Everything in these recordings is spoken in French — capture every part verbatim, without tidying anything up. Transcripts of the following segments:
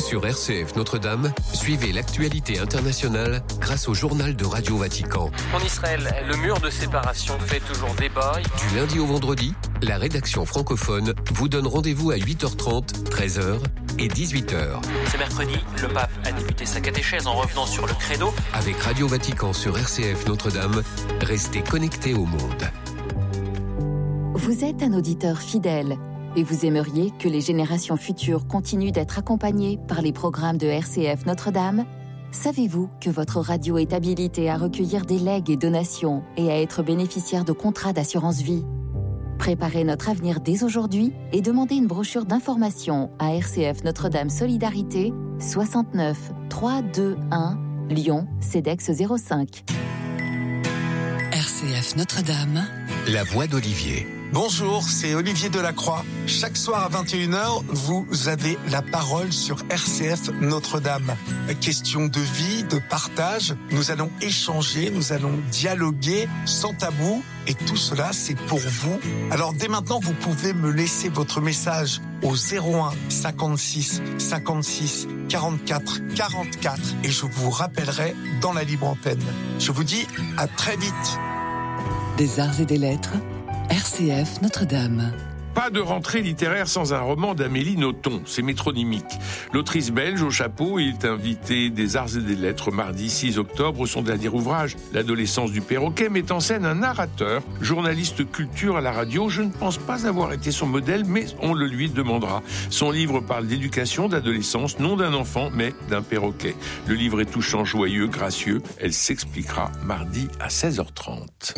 Sur R C F Notre-Dame, suivez l'actualité internationale grâce au journal de Radio Vatican. En Israël, le mur de séparation fait toujours débat. Du lundi au vendredi, la rédaction francophone vous donne rendez-vous à huit heures trente, treize heures et dix-huit heures. Ce mercredi, le pape a débuté sa catéchèse en revenant sur le credo. Avec Radio Vatican sur R C F Notre-Dame, restez connectés au monde. Vous êtes un auditeur fidèle et vous aimeriez que les générations futures continuent d'être accompagnées par les programmes de R C F Notre-Dame ? Savez-vous que votre radio est habilitée à recueillir des legs et donations et à être bénéficiaire de contrats d'assurance vie ? Préparez notre avenir dès aujourd'hui et demandez une brochure d'information à R C F Notre-Dame Solidarité, soixante-neuf trois cent vingt-et-un, Lyon, CEDEX zéro cinq. R C F Notre-Dame, la voix d'Olivier. Bonjour, c'est Olivier Delacroix. Chaque soir à vingt et une heures, vous avez la parole sur R C F Notre-Dame. Question de vie, de partage, nous allons échanger, nous allons dialoguer sans tabou et tout cela c'est pour vous. Alors dès maintenant, vous pouvez me laisser votre message au zéro un cinquante-six cinquante-six quarante-quatre quarante-quatre et je vous rappellerai dans la libre antenne. Je vous dis à très vite. Des arts et des lettres, R C F Notre-Dame. Pas de rentrée littéraire sans un roman d'Amélie Nothomb, c'est métronymique. L'autrice belge au chapeau est invitée des Arts et des Lettres mardi six octobre. Son dernier ouvrage, L'adolescence du perroquet, met en scène un narrateur, journaliste culture à la radio. Je ne pense pas avoir été son modèle, mais on le lui demandera. Son livre parle d'éducation, d'adolescence, non d'un enfant, mais d'un perroquet. Le livre est touchant, joyeux, gracieux. Elle s'expliquera mardi à seize heures trente.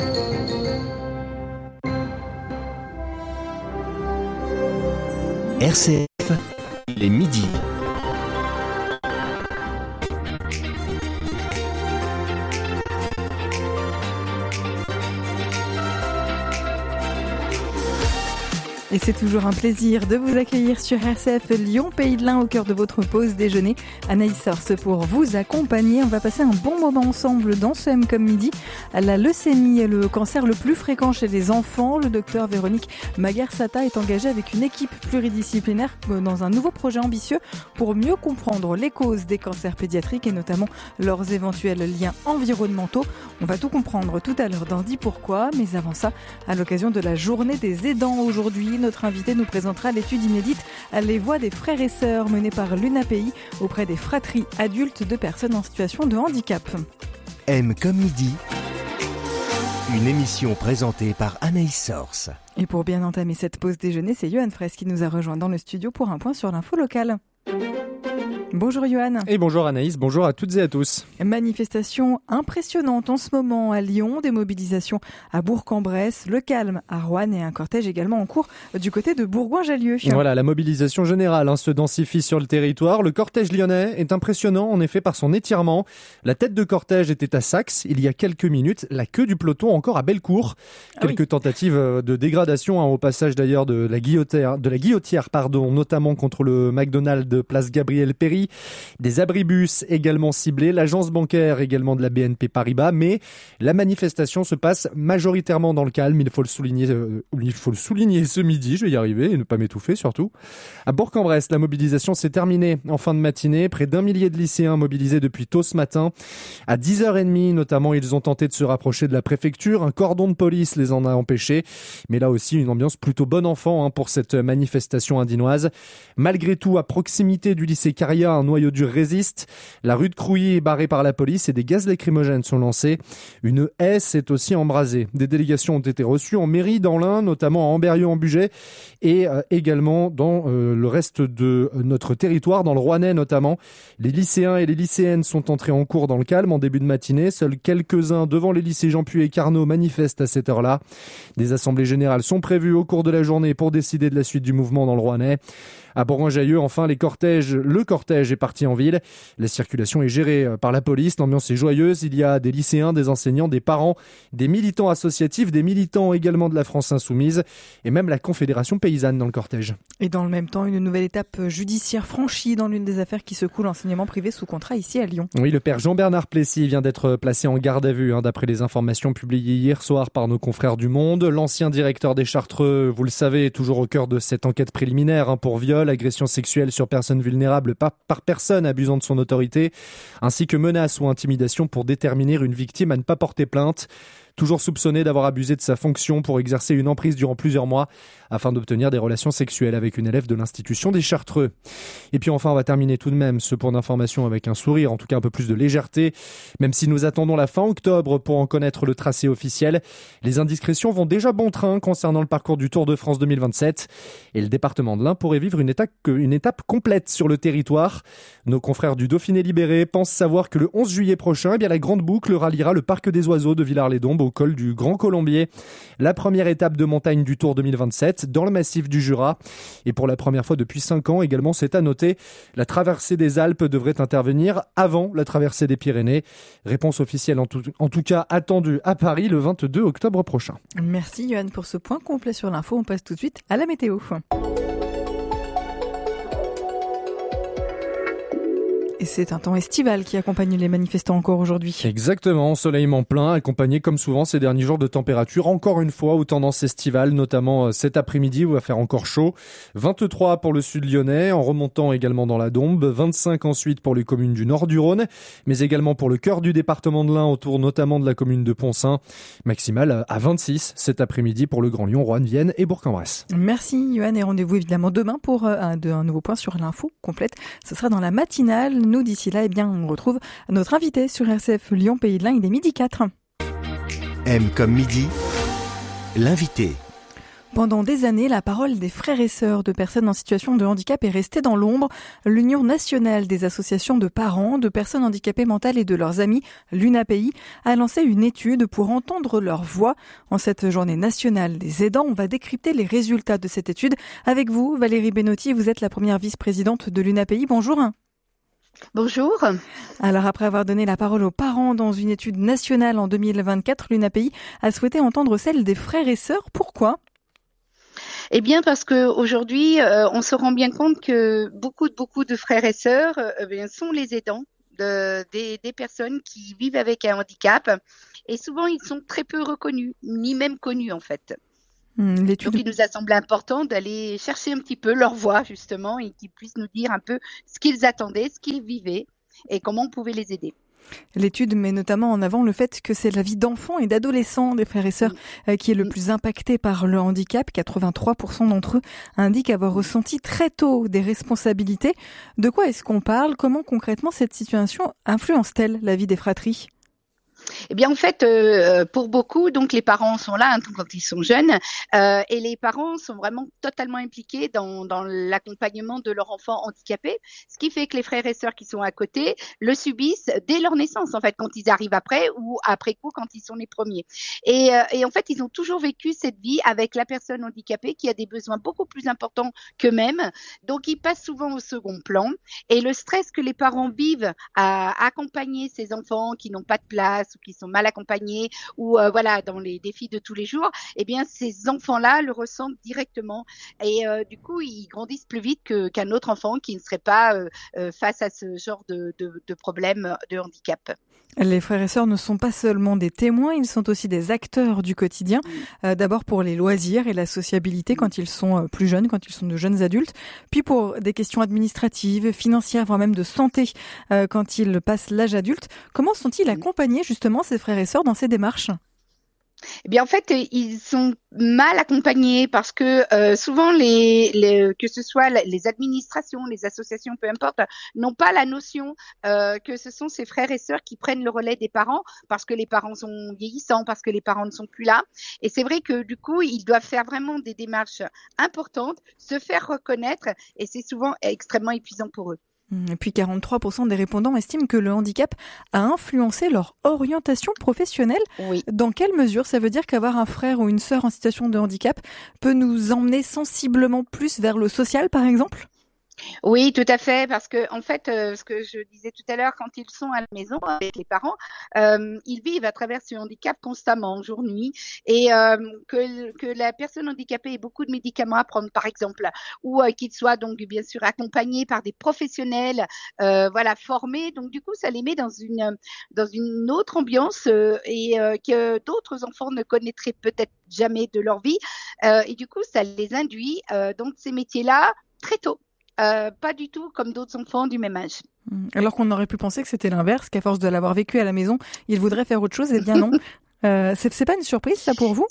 R C F, les midis. Et c'est toujours un plaisir de vous accueillir sur R C F Lyon, Pays de l'Ain, au cœur de votre pause déjeuner. Anaïs Source pour vous accompagner. On va passer un bon moment ensemble dans ce M comme midi. La leucémie est le cancer le plus fréquent chez les enfants. Le docteur Véronique Maguersata est engagée avec une équipe pluridisciplinaire dans un nouveau projet ambitieux pour mieux comprendre les causes des cancers pédiatriques et notamment leurs éventuels liens environnementaux. On va tout comprendre tout à l'heure dans Dis Pourquoi. Mais avant ça, à l'occasion de la journée des aidants aujourd'hui, notre invité nous présentera l'étude inédite Les voix des frères et sœurs menée par l'U N A P I auprès des fratries adultes de personnes en situation de handicap. M comme midi, une émission présentée par Anaïs Source. Et pour bien entamer cette pause déjeuner, c'est Johan Fraisse qui nous a rejoint dans le studio pour un point sur l'info locale. Bonjour Johan. Et bonjour Anaïs, bonjour à toutes et à tous. Manifestation impressionnante en ce moment à Lyon, des mobilisations à Bourg-en-Bresse, le calme à Roanne et un cortège également en cours du côté de Bourgoin-Jallieu. Voilà, la mobilisation générale hein, se densifie sur le territoire. Le cortège lyonnais est impressionnant en effet par son étirement. La tête de cortège était à Saxe il y a quelques minutes, la queue du peloton encore à Bellecour. Ah quelques oui. tentatives de dégradation hein, au passage d'ailleurs de la guillotière, de la guillotière pardon, notamment contre le McDonald's de place Gabriel Péry. Des abribus également ciblés, l'agence bancaire également de la B N P Paribas, mais la manifestation se passe majoritairement dans le calme, il faut le souligner, euh, il faut le souligner ce midi, je vais y arriver et ne pas m'étouffer surtout. À Bourg-en-Bresse, la mobilisation s'est terminée en fin de matinée, près d'un millier de lycéens mobilisés depuis tôt ce matin. À dix heures trente notamment, ils ont tenté de se rapprocher de la préfecture, un cordon de police les en a empêchés, mais là aussi une ambiance plutôt bon enfant hein, pour cette manifestation indinoise. Malgré tout, à proximité du lycée Caria, un noyau dur résiste. La rue de Crouilly est barrée par la police et des gaz lacrymogènes sont lancés. Une haie s'est aussi embrasée. Des délégations ont été reçues en mairie dans l'Ain, notamment à Amberieu-en-Bugey et euh, également dans euh, le reste de notre territoire, dans le Rouennais notamment. Les lycéens et les lycéennes sont entrés en cours dans le calme en début de matinée. Seuls quelques-uns devant les lycées Jean-Puy et Carnot manifestent à cette heure-là. Des assemblées générales sont prévues au cours de la journée pour décider de la suite du mouvement dans le Rouennais. À Bourgoin-Jallieu, enfin, les cortèges, le cortège est parti en ville. La circulation est gérée par la police. L'ambiance est joyeuse. Il y a des lycéens, des enseignants, des parents, des militants associatifs, des militants également de la France Insoumise et même la Confédération paysanne dans le cortège. Et dans le même temps, une nouvelle étape judiciaire franchie dans l'une des affaires qui secoue l'enseignement privé sous contrat ici à Lyon. Oui, le père Jean-Bernard Plessis vient d'être placé en garde à vue, hein, d'après les informations publiées hier soir par nos confrères du Monde. L'ancien directeur des Chartreux, vous le savez, est toujours au cœur de cette enquête préliminaire hein, pour viol, agression sexuelle sur personnes vulnérables, pas par personne abusant de son autorité, ainsi que menaces ou intimidations pour déterminer une victime à ne pas porter plainte. Toujours soupçonné d'avoir abusé de sa fonction pour exercer une emprise durant plusieurs mois afin d'obtenir des relations sexuelles avec une élève de l'institution des Chartreux. Et puis enfin, on va terminer tout de même ce point d'information avec un sourire, en tout cas un peu plus de légèreté. Même si nous attendons la fin octobre pour en connaître le tracé officiel, les indiscrétions vont déjà bon train concernant le parcours du Tour de France deux mille vingt-sept. Et le département de l'Ain pourrait vivre une étape, une étape complète sur le territoire. Nos confrères du Dauphiné Libéré pensent savoir que le onze juillet prochain, eh bien, la grande boucle ralliera le parc des oiseaux de Villars-les-Dombes au col du Grand Colombier. La première étape de montagne du Tour deux mille vingt-sept dans le massif du Jura. Et pour la première fois depuis cinq ans également, c'est à noter, la traversée des Alpes devrait intervenir avant la traversée des Pyrénées. Réponse officielle en tout, en tout cas attendue à Paris le vingt-deux octobre prochain. Merci Johan pour ce point complet sur l'info. On passe tout de suite à la météo. Et c'est un temps estival qui accompagne les manifestants encore aujourd'hui. Exactement, ensoleillement plein, accompagné comme souvent ces derniers jours de température, encore une fois aux tendances estivales, notamment cet après-midi où il va faire encore chaud. vingt-trois pour le sud lyonnais, en remontant également dans la Dombe, vingt-cinq ensuite pour les communes du nord du Rhône, mais également pour le cœur du département de l'Ain, autour notamment de la commune de Poncin. Maximal à vingt-six cet après-midi pour le Grand Lyon, Roanne, Vienne et Bourg-en-Bresse. Merci Johan et rendez-vous évidemment demain pour un, un nouveau point sur l'info complète. Ce sera dans la matinale. Nous, d'ici là, eh bien, on retrouve notre invité sur R C F Lyon Pays de l'Ain. Il est midi quatre. M comme midi, l'invité. Pendant des années, la parole des frères et sœurs de personnes en situation de handicap est restée dans l'ombre. L'Union nationale des associations de parents de personnes handicapées mentales et de leurs amis, l'UNAPI, a lancé une étude pour entendre leur voix. En cette journée nationale des aidants, on va décrypter les résultats de cette étude. Avec vous, Valérie Benotti, vous êtes la première vice-présidente de l'UNAPI. Bonjour. Bonjour. Alors après avoir donné la parole aux parents dans une étude nationale en deux mille vingt-quatre, l'UNAPI a souhaité entendre celle des frères et sœurs. Pourquoi ? Eh bien parce qu'aujourd'hui, euh, on se rend bien compte que beaucoup, beaucoup de frères et sœurs euh, bien, sont les aidants de, des, des personnes qui vivent avec un handicap. Et souvent, ils sont très peu reconnus, ni même connus en fait. Mmh, Donc, il nous a semblé important d'aller chercher un petit peu leur voix, justement, et qu'ils puissent nous dire un peu ce qu'ils attendaient, ce qu'ils vivaient et comment on pouvait les aider. L'étude met notamment en avant le fait que c'est la vie d'enfants et d'adolescents des frères et sœurs oui. qui est le plus impacté par le handicap. quatre-vingt-trois pour cent d'entre eux indiquent avoir ressenti très tôt des responsabilités. De quoi est-ce qu'on parle ? Comment concrètement cette situation influence-t-elle la vie des fratries ? Eh bien, en fait, euh, pour beaucoup, donc les parents sont là hein, quand ils sont jeunes, euh, et les parents sont vraiment totalement impliqués dans, dans l'accompagnement de leur enfant handicapé, ce qui fait que les frères et sœurs qui sont à côté le subissent dès leur naissance, en fait, quand ils arrivent après ou après coup quand ils sont les premiers. Et, euh, et en fait, ils ont toujours vécu cette vie avec la personne handicapée qui a des besoins beaucoup plus importants qu'eux-mêmes, donc ils passent souvent au second plan. Et le stress que les parents vivent à accompagner ces enfants qui n'ont pas de place ou qui sont mal accompagnés ou euh, voilà dans les défis de tous les jours, eh bien ces enfants-là le ressentent directement et euh, du coup ils grandissent plus vite que, qu'un autre enfant qui ne serait pas euh, euh, face à ce genre de, de, de problème de handicap. Les frères et sœurs ne sont pas seulement des témoins, ils sont aussi des acteurs du quotidien. Euh, d'abord pour les loisirs et la sociabilité quand ils sont plus jeunes, quand ils sont de jeunes adultes. Puis pour des questions administratives, financières, voire même de santé euh, quand ils passent l'âge adulte. Comment sont-ils accompagnés justement ces frères et sœurs dans ces démarches ? Eh bien, en fait, ils sont mal accompagnés parce que euh, souvent, les, les, que ce soit les administrations, les associations, peu importe, n'ont pas la notion euh, que ce sont ces frères et sœurs qui prennent le relais des parents parce que les parents sont vieillissants, parce que les parents ne sont plus là. Et c'est vrai que du coup, ils doivent faire vraiment des démarches importantes, se faire reconnaître et c'est souvent extrêmement épuisant pour eux. Et puis quarante-trois pour cent des répondants estiment que le handicap a influencé leur orientation professionnelle. Oui. Dans quelle mesure ça veut dire qu'avoir un frère ou une sœur en situation de handicap peut nous emmener sensiblement plus vers le social, par exemple ? Oui, tout à fait, parce que en fait, euh, ce que je disais tout à l'heure, quand ils sont à la maison avec les parents, euh, ils vivent à travers ce handicap constamment, jour-nuit, et euh, que, que la personne handicapée ait beaucoup de médicaments à prendre, par exemple, ou euh, qu'il soit donc bien sûr accompagné par des professionnels, euh, voilà, formés. Donc du coup, ça les met dans une dans une autre ambiance euh, et euh, que d'autres enfants ne connaîtraient peut-être jamais de leur vie, euh, et du coup, ça les induit euh, dans ces métiers-là très tôt. euh, pas du tout comme d'autres enfants du même âge. Alors qu'on aurait pu penser que c'était l'inverse, qu'à force de l'avoir vécu à la maison, il voudrait faire autre chose, et bien non. euh, c'est, c'est pas une surprise ça pour vous ?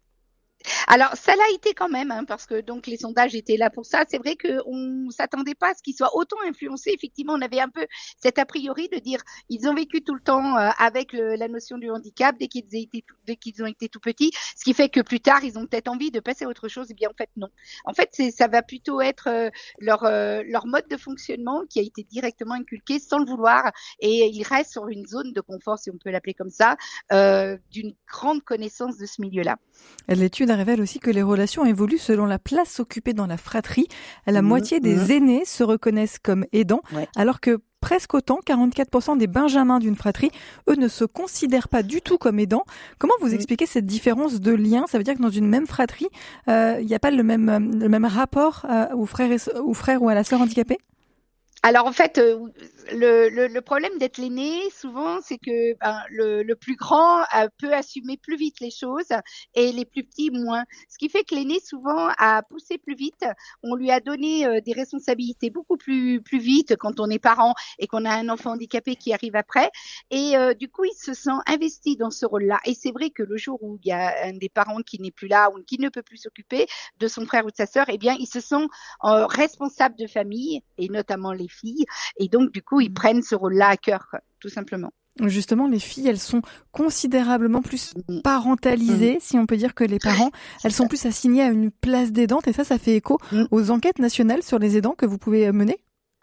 Alors, ça l'a été quand même, hein, parce que donc les sondages étaient là pour ça. C'est vrai qu'on s'attendait pas à ce qu'ils soient autant influencés. Effectivement, on avait un peu cet a priori de dire ils ont vécu tout le temps euh, avec le, la notion du handicap dès qu'ils, été, dès qu'ils ont été tout petits, ce qui fait que plus tard ils ont peut-être envie de passer à autre chose. Eh bien, en fait, non. En fait, c'est, ça va plutôt être euh, leur euh, leur mode de fonctionnement qui a été directement inculqué sans le vouloir, et ils restent sur une zone de confort, si on peut l'appeler comme ça, euh, d'une grande connaissance de ce milieu-là. L'étude révèle aussi que les relations évoluent selon la place occupée dans la fratrie. La mmh, moitié des mmh. aînés se reconnaissent comme aidants, ouais. alors que presque autant, quarante-quatre pour cent des benjamins d'une fratrie, eux, ne se considèrent pas du tout comme aidants. Comment vous mmh. expliquez cette différence de lien ? Ça veut dire que dans une même fratrie, il euh, n'y a pas le même, le même rapport euh, aux, frères et, aux frères ou à la sœur handicapée ? Alors en fait, euh, le, le, le problème d'être l'aîné, souvent, c'est que ben, le, le plus grand euh, peut assumer plus vite les choses et les plus petits moins. Ce qui fait que l'aîné, souvent, a poussé plus vite. On lui a donné euh, des responsabilités beaucoup plus plus vite quand on est parent et qu'on a un enfant handicapé qui arrive après. Et euh, du coup, il se sent investi dans ce rôle-là. Et c'est vrai que le jour où il y a un des parents qui n'est plus là ou qui ne peut plus s'occuper de son frère ou de sa sœur, eh bien, il se sent euh, responsable de famille, et notamment les filles, et donc du coup ils prennent ce rôle-là à cœur, tout simplement. Justement, les filles, elles sont considérablement plus parentalisées, mmh. si on peut dire, que les parents. Elles sont plus assignées à une place d'aidante, et ça, ça fait écho mmh. aux enquêtes nationales sur les aidants que vous pouvez mener.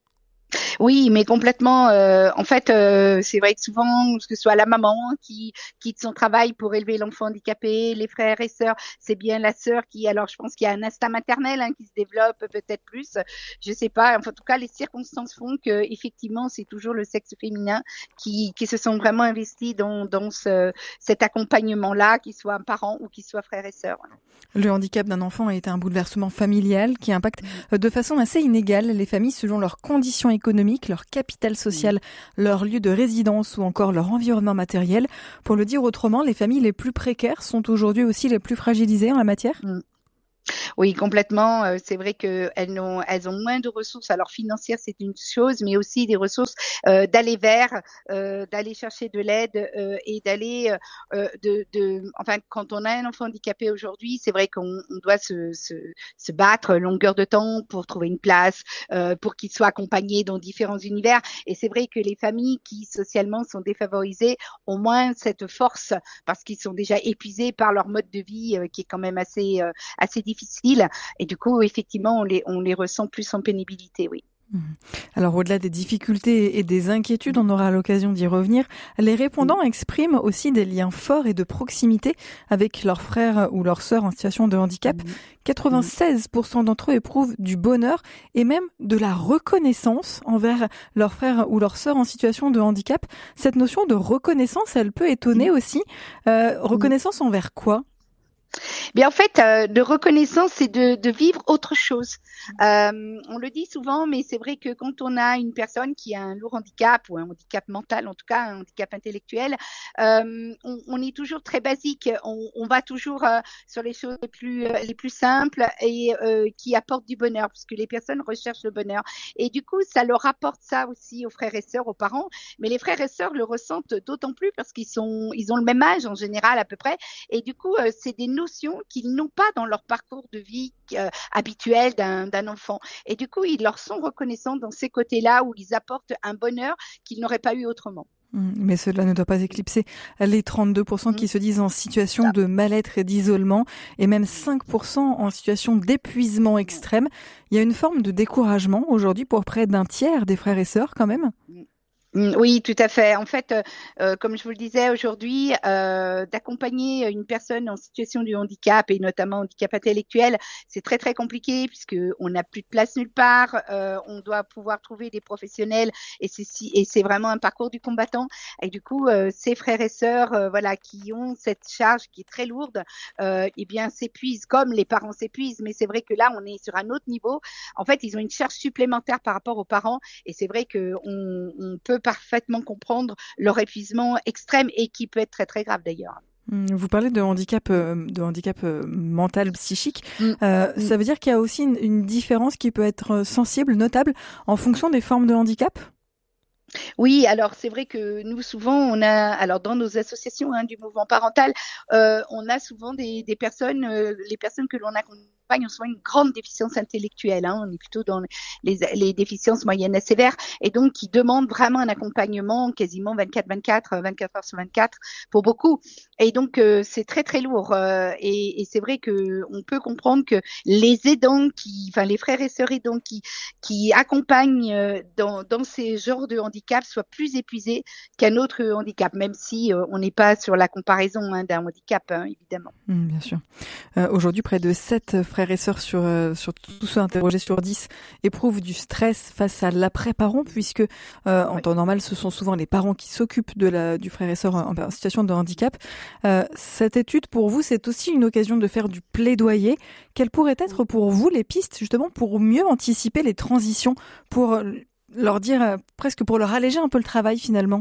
Oui, mais complètement. Euh, en fait, euh, c'est vrai que souvent, que ce soit la maman qui quitte son travail pour élever l'enfant handicapé, les frères et sœurs, c'est bien la sœur qui. Alors, je pense qu'il y a un instinct maternel hein, qui se développe peut-être plus. Je sais pas. Enfin, en tout cas, les circonstances font que effectivement, c'est toujours le sexe féminin qui qui se sont vraiment investis dans dans ce cet accompagnement-là, qu'il soit un parent ou qu'il soit frère et sœur. Le handicap d'un enfant a été un bouleversement familial qui impacte de façon assez inégale les familles selon leurs conditions économiques, leur capital social, mmh. leur lieu de résidence ou encore leur environnement matériel. Pour le dire autrement, les familles les plus précaires sont aujourd'hui aussi les plus fragilisées en la matière. Mmh. Oui, complètement. Euh, c'est vrai qu'elles ont, elles ont moins de ressources. Alors financières, c'est une chose, mais aussi des ressources euh, d'aller vers, euh, d'aller chercher de l'aide euh, et d'aller, euh, de, de, enfin, quand on a un enfant handicapé aujourd'hui, c'est vrai qu'on on doit se, se, se battre longueur de temps pour trouver une place, euh, pour qu'il soit accompagné dans différents univers. Et c'est vrai que les familles qui socialement sont défavorisées ont moins cette force parce qu'ils sont déjà épuisés par leur mode de vie euh, qui est quand même assez, euh, assez difficile. difficile et du coup effectivement on les on les ressent plus en pénibilité, oui. Alors au-delà des difficultés et des inquiétudes, on aura l'occasion d'y revenir, les répondants expriment aussi des liens forts et de proximité avec leurs frères ou leurs sœurs en situation de handicap. quatre-vingt-seize pour cent d'entre eux éprouvent du bonheur et même de la reconnaissance envers leurs frères ou leurs sœurs en situation de handicap. Cette notion de reconnaissance, elle peut étonner aussi. Euh, reconnaissance envers quoi ? Bien, en fait, euh, de reconnaissance, c'est de, de vivre autre chose. Euh, on le dit souvent, mais c'est vrai que quand on a une personne qui a un lourd handicap ou un handicap mental, en tout cas un handicap intellectuel, euh, on, on est toujours très basique. On, on va toujours euh, sur les choses les plus euh, les plus simples et euh, qui apportent du bonheur, parce que les personnes recherchent le bonheur. Et du coup, ça leur apporte ça aussi aux frères et sœurs, aux parents. Mais les frères et sœurs le ressentent d'autant plus parce qu'ils sont ils ont le même âge en général à peu près. Et du coup, euh, c'est des notions qu'ils n'ont pas dans leur parcours de vie euh, habituel d'un, d'un enfant. Et du coup, ils leur sont reconnaissants dans ces côtés-là où ils apportent un bonheur qu'ils n'auraient pas eu autrement. Mais cela ne doit pas éclipser les trente-deux pour cent qui se disent en situation de mal-être et d'isolement, et même cinq pour cent en situation d'épuisement extrême. Il y a une forme de découragement aujourd'hui pour près d'un tiers des frères et sœurs quand même. Oui, tout à fait. En fait, euh, comme je vous le disais aujourd'hui, euh, d'accompagner une personne en situation de handicap et notamment handicap intellectuel, c'est très très compliqué puisque on n'a plus de place nulle part. Euh, on doit pouvoir trouver des professionnels et c'est si, et c'est vraiment un parcours du combattant. Et du coup, euh, ces frères et sœurs, euh, voilà, qui ont cette charge qui est très lourde, euh, eh bien s'épuisent comme les parents s'épuisent. Mais c'est vrai que là, on est sur un autre niveau. En fait, ils ont une charge supplémentaire par rapport aux parents et c'est vrai que on, on peut parfaitement comprendre leur épuisement extrême et qui peut être très très grave d'ailleurs. Vous parlez de handicap, euh, de handicap euh, mental, psychique. Mm. Euh, Mm. Ça veut dire qu'il y a aussi une, une différence qui peut être sensible, notable, en fonction des formes de handicap ? Oui, alors c'est vrai que nous souvent on a, alors dans nos associations hein, du mouvement parental, euh, on a souvent des, des personnes, euh, les personnes que l'on accompagne ont souvent une grande déficience intellectuelle. Hein, on est plutôt dans les, les déficiences moyennes à sévères et donc qui demandent vraiment un accompagnement quasiment vingt-quatre vingt-quatre, vingt-quatre heures sur vingt-quatre pour beaucoup. Et donc euh, c'est très très lourd euh, et, et c'est vrai que on peut comprendre que les aidants, qui, enfin les frères et sœurs aidants qui qui accompagnent euh, dans dans ces genres de handicap soit plus épuisé qu'un autre handicap, même si euh, on n'est pas sur la comparaison hein, d'un handicap, hein, évidemment. Mmh, bien sûr. Euh, aujourd'hui, près de sept frères et sœurs sur, euh, sur tous ceux interrogés sur dix éprouvent du stress face à l'après-parent, puisque euh, en Ouais. temps normal, ce sont souvent les parents qui s'occupent de la, du frère et sœur en, en situation de handicap. Euh, cette étude, pour vous, c'est aussi une occasion de faire du plaidoyer. Quelles pourraient être pour vous les pistes, justement, pour mieux anticiper les transitions, pour leur dire, euh, presque pour leur alléger un peu le travail finalement?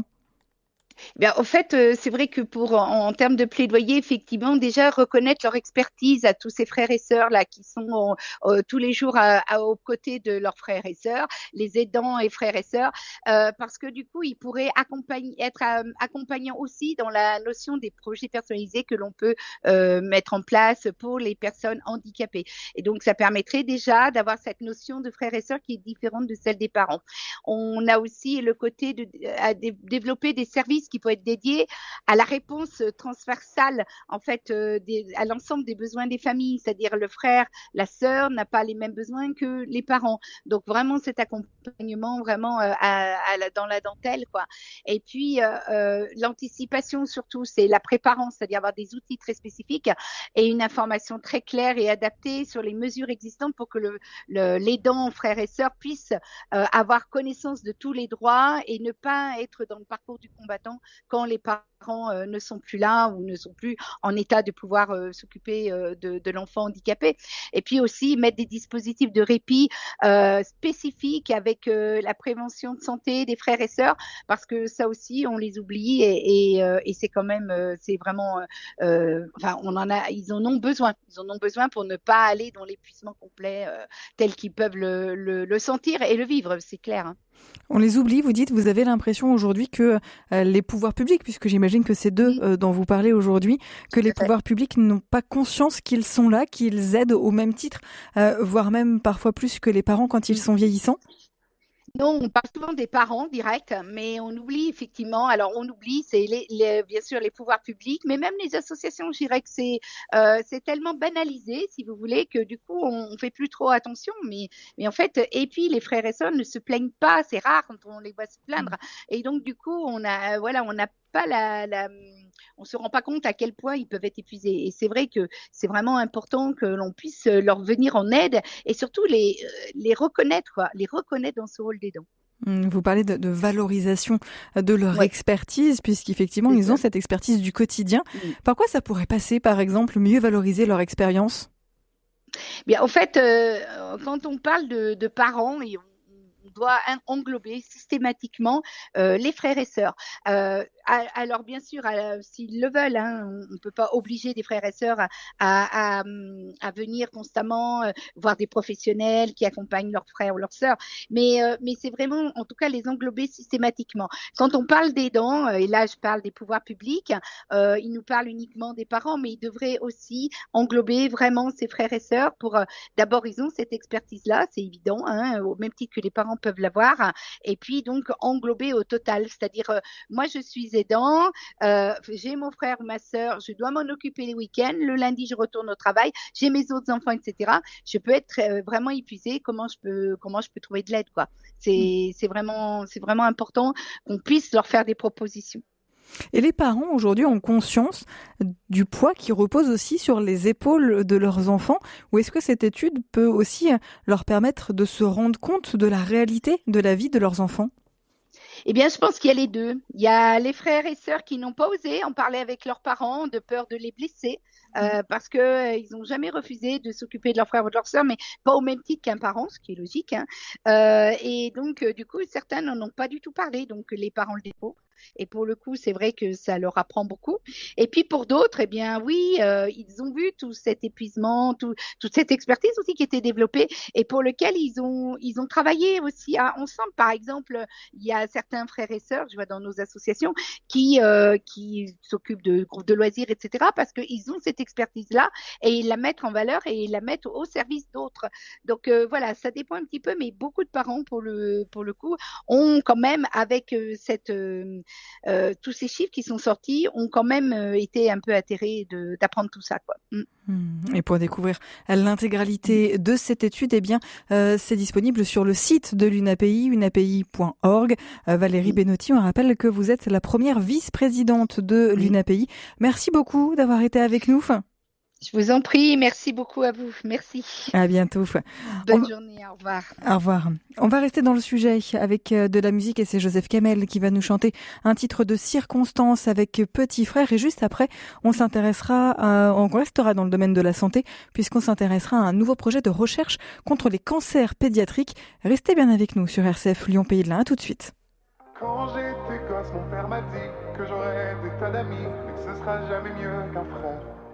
Bien, au fait, euh, c'est vrai que pour en, en termes de plaidoyer, effectivement, déjà reconnaître leur expertise à tous ces frères et sœurs là qui sont euh, tous les jours à, à, aux côtés de leurs frères et sœurs, les aidants et frères et sœurs, euh, parce que du coup, ils pourraient accompagner, être euh, accompagnants aussi dans la notion des projets personnalisés que l'on peut euh, mettre en place pour les personnes handicapées. Et donc, ça permettrait déjà d'avoir cette notion de frères et sœurs qui est différente de celle des parents. On a aussi le côté de à dé- développer des services qui peut être dédié à la réponse transversale en fait euh, des, à l'ensemble des besoins des familles, c'est-à-dire le frère, la sœur n'a pas les mêmes besoins que les parents. Donc vraiment cet accompagnement vraiment euh, à, à la, dans la dentelle quoi. Et puis euh, euh, l'anticipation surtout, c'est la préparance, c'est-à-dire avoir des outils très spécifiques et une information très claire et adaptée sur les mesures existantes pour que le, le l'aidant, frère et sœur puisse euh, avoir connaissance de tous les droits et ne pas être dans le parcours du combattant quand les parents euh, ne sont plus là ou ne sont plus en état de pouvoir euh, s'occuper euh, de, de l'enfant handicapé. Et puis aussi mettre des dispositifs de répit euh, spécifiques avec euh, la prévention de santé des frères et sœurs, parce que ça aussi on les oublie et, et, euh, et c'est quand même euh, c'est vraiment euh, enfin on en a ils en ont besoin ils en ont besoin pour ne pas aller dans l'épuisement complet euh, tel qu'ils peuvent le, le, le sentir et le vivre, c'est clair. Hein. On les oublie, vous dites, vous avez l'impression aujourd'hui que euh, les pouvoirs publics, puisque j'imagine que c'est d'eux euh, dont vous parlez aujourd'hui, que les pouvoirs publics n'ont pas conscience qu'ils sont là, qu'ils aident au même titre, euh, voire même parfois plus que les parents quand ils sont vieillissants? Non, on parle souvent des parents directs, mais on oublie effectivement. Alors, on oublie, c'est les, les, bien sûr les pouvoirs publics, mais même les associations. Je dirais que c'est euh, c'est tellement banalisé, si vous voulez, que du coup, on, on fait plus trop attention. Mais mais en fait, et puis les frères et sœurs ne se plaignent pas. C'est rare quand on les voit se plaindre. Et donc, du coup, on a voilà, on n'a pas la, la on se rend pas compte à quel point ils peuvent être épuisés. Et c'est vrai que c'est vraiment important que l'on puisse leur venir en aide et surtout les les reconnaître, quoi, les reconnaître dans ce rôle d'aidant. Vous parlez de, de valorisation de leur Ouais. expertise, puisqu'effectivement, C'est ils ça. ont cette expertise du quotidien. Mm. Par quoi ça pourrait passer, par exemple, mieux valoriser leur expérience? Bien, en fait, euh, quand on parle de, de parents, et on, on doit in- englober systématiquement euh, les frères et sœurs. Euh, à- alors, bien sûr, à- s'ils le veulent, hein, on ne peut pas obliger des frères et sœurs à, à, à, à venir constamment euh, voir des professionnels qui accompagnent leurs frères ou leurs sœurs. Mais, euh, mais c'est vraiment, en tout cas, les englober systématiquement. Quand on parle d'aidants, euh, et là, je parle des pouvoirs publics, euh, ils nous parlent uniquement des parents, mais ils devraient aussi englober vraiment ses frères et sœurs pour, euh, d'abord, ils ont cette expertise-là, c'est évident, hein, au même titre que les parents peuvent l'avoir, et puis donc englober au total, c'est-à-dire, euh, moi, je suis aidant, euh, j'ai mon frère ou ma sœur, je dois m'en occuper les week-ends, le lundi, je retourne au travail, j'ai mes autres enfants, et cetera. Je peux être euh, vraiment épuisée, comment je peux, comment je peux trouver de l'aide, quoi. C'est, c'est vraiment, c'est vraiment important qu'on puisse leur faire des propositions. Et les parents aujourd'hui ont conscience du poids qui repose aussi sur les épaules de leurs enfants, ou est-ce que cette étude peut aussi leur permettre de se rendre compte de la réalité de la vie de leurs enfants? Eh bien, je pense qu'il y a les deux. Il y a les frères et sœurs qui n'ont pas osé en parler avec leurs parents de peur de les blesser, euh, parce que euh, ils n'ont jamais refusé de s'occuper de leurs frères ou de leurs sœurs, mais pas au même titre qu'un parent, ce qui est logique. Hein. Euh, et donc, euh, du coup, certains n'en ont pas du tout parlé. Donc, les parents le déposent. Et pour le coup, c'est vrai que ça leur apprend beaucoup. Et puis pour d'autres, eh bien oui, euh, ils ont vu tout cet épuisement, tout, toute cette expertise aussi qui était développée et pour lequel ils ont, ils ont travaillé aussi à, ensemble. Par exemple, il y a certains frères et sœurs, je vois dans nos associations, qui, euh, qui s'occupent de groupes de loisirs, et cetera, parce qu'ils ont cette expertise-là et ils la mettent en valeur et ils la mettent au service d'autres. Donc euh, voilà, ça dépend un petit peu, mais beaucoup de parents, pour le, pour le coup, ont quand même, avec euh, cette, euh, euh, tous ces chiffres qui sont sortis, ont quand même euh, été un peu atterrés de, d'apprendre tout ça, quoi. Mm. Et pour découvrir l'intégralité de cette étude, eh bien, euh, c'est disponible sur le site de l'UNAPI, unapi point org. Euh, Valérie Benotti, on rappelle que vous êtes la première vice-présidente de l'UNAPI. Merci beaucoup d'avoir été avec nous. Je vous en prie, merci beaucoup à vous. Merci. À bientôt. Bonne on... journée, au revoir. Au revoir. On va rester dans le sujet avec de la musique et c'est Joseph Kamel qui va nous chanter un titre de circonstance avec Petit Frère. Et juste après, on s'intéressera, à... on restera dans le domaine de la santé puisqu'on s'intéressera à un nouveau projet de recherche contre les cancers pédiatriques. Restez bien avec nous sur R C F Lyon Pays de l'Ain. À tout de suite. Quand j'étais gosse, mon père m'a dit que j'aurais des tas d'amis, mais que ce sera jamais mieux qu'un frère.